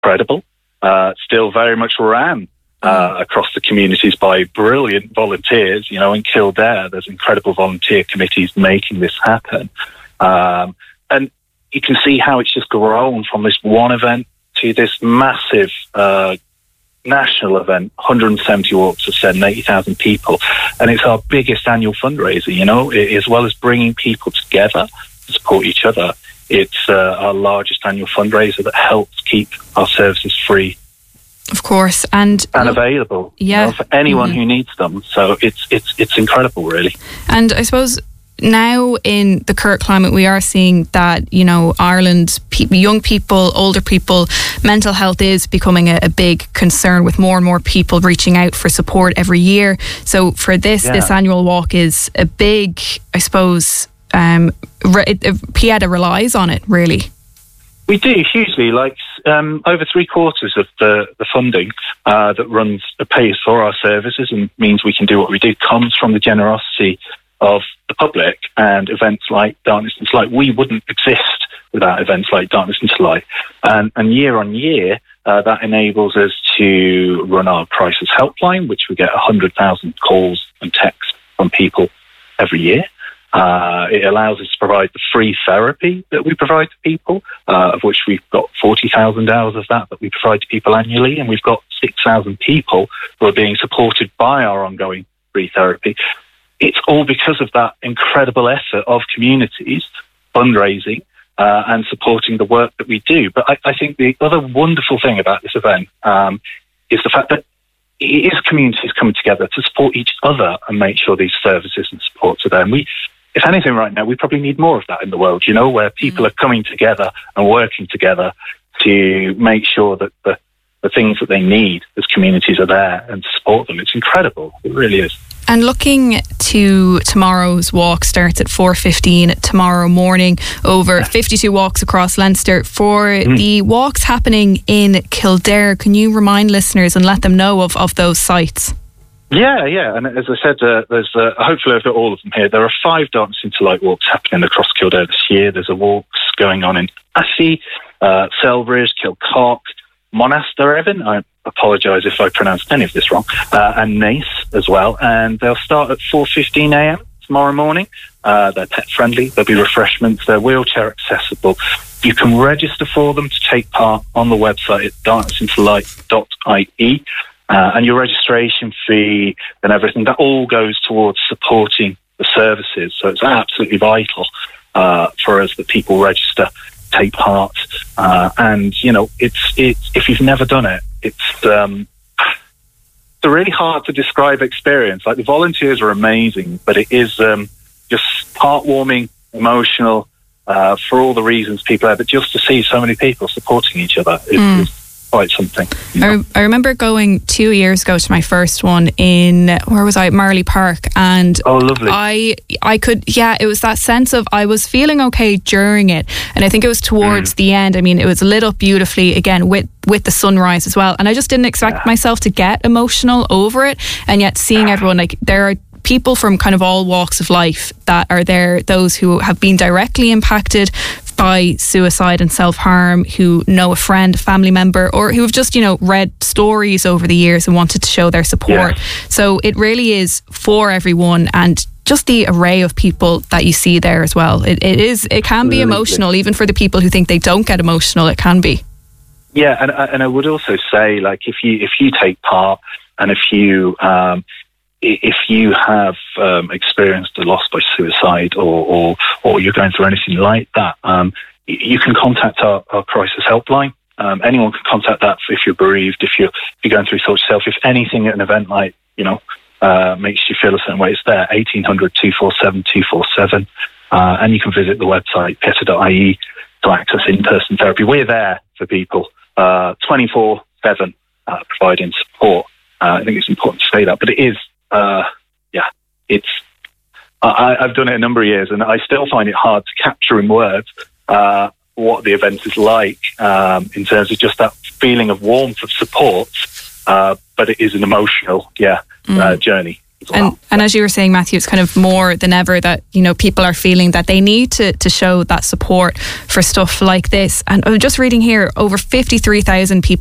credible. Still very much ran across the communities by brilliant volunteers. You know, in Kildare, there's incredible volunteer committees making this happen. And you can see how it's just grown from this one event to this massive national event, 170 walks of Sen, 80,000 people. And it's our biggest annual fundraiser, you know, as well as bringing people together to support each other. It's our largest annual fundraiser that helps keep our services free. Of course. And available, yeah, you know, for anyone who needs them. So it's incredible, really. And I suppose now in the current climate, we are seeing that, you know, Ireland, young people, older people, mental health is becoming a big concern, with more and more people reaching out for support every year. So for this annual walk is a big, I suppose, Pieta relies on it, really. We do, hugely. Like over 3/4 of the funding that pays for our services and means we can do what we do comes from the generosity of the public, and events like Darkness into Light. We wouldn't exist without events like Darkness into Light. And year on year, that enables us to run our crisis helpline, which we get 100,000 calls and texts from people every year. It allows us to provide the free therapy that we provide to people, of which we've got 40,000 hours of that we provide to people annually, and we've got 6,000 people who are being supported by our ongoing free therapy. It's all because of that incredible effort of communities fundraising and supporting the work that we do. But I think the other wonderful thing about this event is the fact that it is communities coming together to support each other and make sure these services and supports are there. And if anything right now, we probably need more of that in the world, you know, where people are coming together and working together to make sure that the things that they need as communities are there and to support them. It's incredible. It really is. And looking to tomorrow's walk, starts at 4:15 tomorrow morning, over 52 walks across Leinster. For the walks happening in Kildare, can you remind listeners and let them know of those sites? Yeah. And as I said, there's hopefully I've got all of them here. There are 5 Darkness into Light walks happening across Kildare this year. There's a walks going on in Assie, Selbridge, Kilcock, Monasterevin, I apologise if I pronounced any of this wrong, and Naas as well. And they'll start at 4:15 a.m. tomorrow morning. They're pet friendly, there'll be refreshments, they're wheelchair accessible. You can register for them to take part on the website at darknessintolight.ie, and your registration fee and everything, that all goes towards supporting the services. So it's absolutely vital for us that people register, take part, and you know, it's if you've never done it, it's a really hard to describe experience. Like, the volunteers are amazing, but it is just heartwarming, emotional, for all the reasons people have. But just to see so many people supporting each other is quite something. You know? I remember going 2 years ago to my first one in, where was I? Marley Park. And oh, lovely. I could, it was that sense of, I was feeling okay during it. And I think it was towards the end. I mean, it was lit up beautifully, again, with the sunrise as well. And I just didn't expect myself to get emotional over it. And yet seeing everyone, like, there are people from kind of all walks of life that are there, those who have been directly impacted by suicide and self-harm, who know a friend, a family member, or who have just, you know, read stories over the years and wanted to show their support. So it really is for everyone, and just the array of people that you see there as well. It can be emotional, even for the people who think they don't get emotional. It can be. Yeah, and I would also say, like, if you take part, and if you have experienced a loss by suicide, or you're going through anything like that, you can contact our crisis helpline. Anyone can contact that if you're bereaved, if you're going through thoughts yourself. If anything at an event like, you know, makes you feel a certain way, it's there, 1800 247 247. And you can visit the website, pieta.ie, to access in-person therapy. We're there for people 24/7, providing support. I think it's important to say that, but it is, I've done it a number of years, and I still find it hard to capture in words what the event is like, in terms of just that feeling of warmth, of support, but it is an emotional journey. well. And as you were saying, Matthew, it's kind of more than ever that, you know, people are feeling that they need to show that support for stuff like this. And I'm just reading here, over 53,000 people